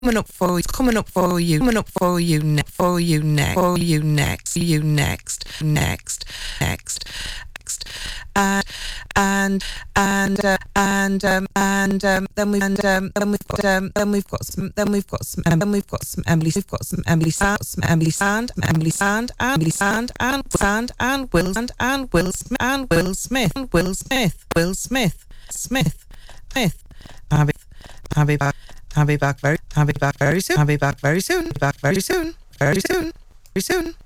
coming up for you, coming up for you, coming up for you, for you next, for you next, you next, next, next. And then we've got some Emily Sand and Will Smith. I'll be back very soon.